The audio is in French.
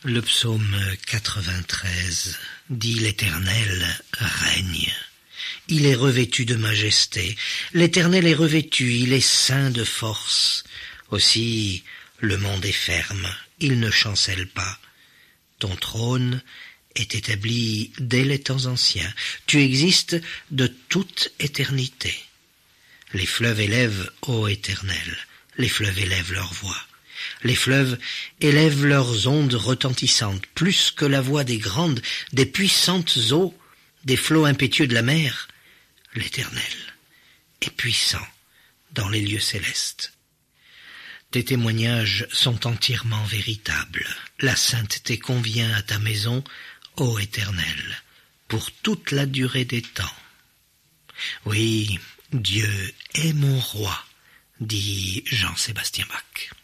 Le psaume 93 dit l'Éternel règne. Il est revêtu de majesté. L'Éternel est revêtu, il est ceint de force. Aussi, le monde est ferme, il ne chancelle pas. Ton trône est établi dès les temps anciens. Tu existes de toute éternité. Les fleuves élèvent, ô Éternel, les fleuves élèvent leur voix. Les fleuves élèvent leurs ondes retentissantes, plus que la voix des grandes, des puissantes eaux, des flots impétueux de la mer. L'Éternel est puissant dans les lieux célestes. Tes témoignages sont entièrement véritables. La sainteté convient à ta maison, ô Éternel, pour toute la durée des temps. Oui, Dieu est mon roi, dit Jean-Sébastien Bach.